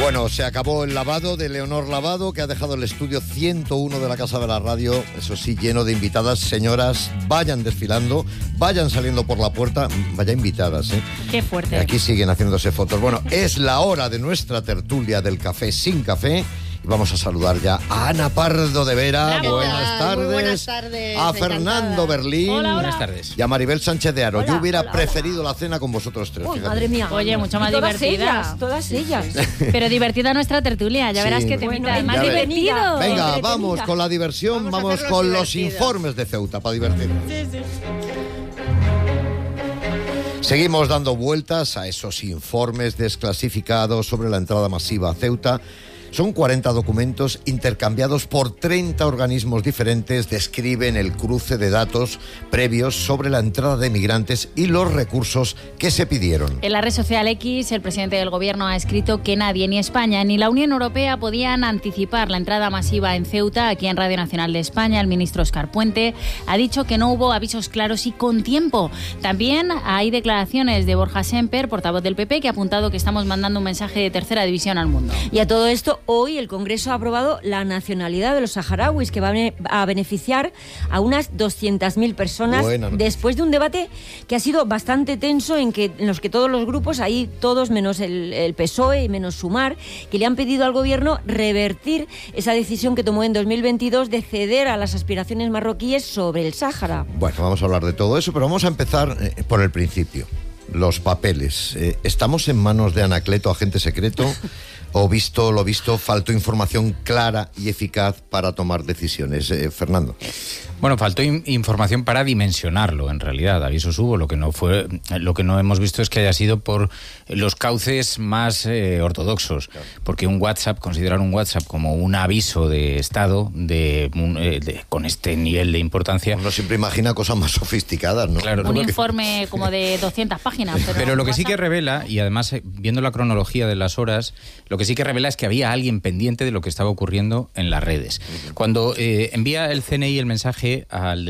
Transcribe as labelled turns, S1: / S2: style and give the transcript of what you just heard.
S1: Bueno, se acabó el lavado de Leonor Lavado, que ha dejado el estudio 101 de la Casa de la Radio, eso sí, lleno de invitadas. Señoras, vayan desfilando, vayan saliendo por la puerta, vaya invitadas, ¿eh?
S2: Qué fuerte.
S1: Aquí siguen haciéndose fotos. Bueno, es la hora de nuestra tertulia del café sin café. Y vamos a saludar ya a Ana Pardo de Vera.
S2: Bravo.
S1: Buenas tardes.
S3: Muy buenas tardes.
S1: A Fernando Berlín.
S2: Hola.
S4: Buenas tardes.
S1: Y a Maribel Sánchez de Aro.
S3: Hola,
S1: Yo hubiera
S3: hola.
S1: preferido la cena con vosotros tres.
S3: Uy,
S1: fíjate.
S3: madre mía.
S2: Oye, mucho más
S3: Y todas
S2: divertida.
S3: ellas, todas ellas.
S2: Pero divertida nuestra tertulia, ya
S1: Sí.
S2: verás que te
S3: Bueno,
S2: invita. Más
S1: ya ves.
S2: divertido.
S1: Venga,
S3: Entretenida.
S1: vamos con la diversión,
S3: Vamos a
S1: vamos
S3: hacerlos
S1: con los
S3: divertidos.
S1: informes de Ceuta para divertirnos. Seguimos dando vueltas a esos informes desclasificados sobre la entrada masiva a Ceuta. Son 40 documentos intercambiados por 30 organismos diferentes. Describen el cruce de datos previos sobre la entrada de migrantes y los recursos que se pidieron.
S2: En la red social X, el presidente del gobierno ha escrito que nadie, ni España ni la Unión Europea, podían anticipar la entrada masiva en Ceuta. Aquí en Radio Nacional de España, el ministro Óscar Puente ha dicho que no hubo avisos claros y con tiempo. También hay declaraciones de Borja Semper, portavoz del PP, que ha apuntado que estamos mandando un mensaje de tercera división al mundo.
S3: Y a todo esto, hoy el Congreso ha aprobado la nacionalidad de los saharauis, que va a beneficiar a unas 200.000 personas.
S1: Buena noticia.
S3: Después de un debate que ha sido bastante tenso, en los que todos los grupos, ahí todos menos el PSOE y menos Sumar, que le han pedido al gobierno revertir esa decisión que tomó en 2022 de ceder a las aspiraciones marroquíes sobre el Sáhara.
S1: Bueno, vamos a hablar de todo eso, pero vamos a empezar por el principio. Los papeles. ¿Estamos en manos de Anacleto, agente secreto? ¿O visto lo visto, faltó información clara y eficaz para tomar decisiones? Fernando.
S4: Bueno, faltó información para dimensionarlo, en realidad. Avisos hubo, lo que no hemos visto es que haya sido por los cauces más ortodoxos. Claro. Porque considerar un WhatsApp como un aviso de Estado con este nivel de importancia...
S1: Uno siempre imagina cosas más sofisticadas, ¿no?
S4: Claro,
S2: Un informe como de 200 páginas.
S4: Pero lo que sí que revela, y además viendo la cronología de las horas, lo que sí que revela es que había alguien pendiente de lo que estaba ocurriendo en las redes. Cuando envía el CNI el mensaje al